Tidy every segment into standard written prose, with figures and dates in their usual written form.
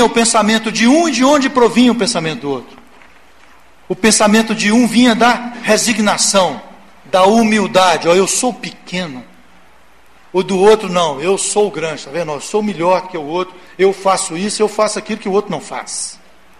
o pensamento de um e de onde provinha o pensamento do outro. O pensamento de um vinha da resignação, da humildade. Eu sou pequeno. O do outro, não, eu sou o grande, está vendo? Eu sou melhor que o outro, eu faço isso, eu faço aquilo que o outro não faz.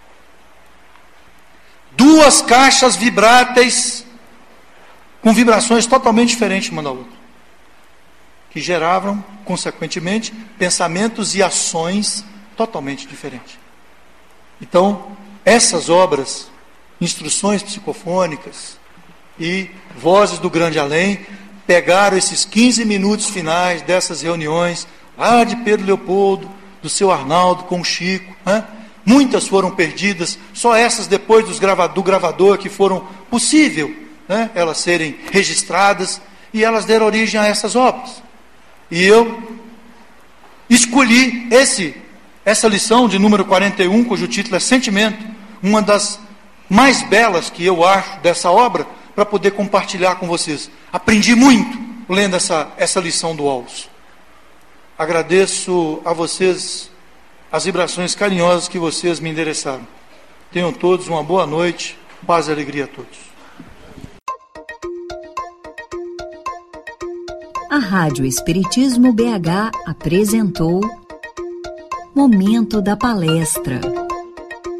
Duas caixas vibráteis, com vibrações totalmente diferentes uma da outra, que geravam, consequentemente, pensamentos e ações totalmente diferentes. Então, essas obras, instruções psicofônicas e vozes do grande além, pegaram esses 15 minutos finais dessas reuniões, lá de Pedro Leopoldo, do seu Arnaldo com o Chico, né? Muitas foram perdidas, só essas depois do gravador que foram possível, né, elas serem registradas, e elas deram origem a essas obras. E eu escolhi essa lição de número 41, cujo título é Sentimento, uma das mais belas que eu acho dessa obra, para poder compartilhar com vocês. Aprendi muito lendo essa lição do Walls. Agradeço a vocês as vibrações carinhosas que vocês me endereçaram. Tenham todos uma boa noite, paz e alegria a todos. A Rádio Espiritismo BH apresentou Momento da Palestra.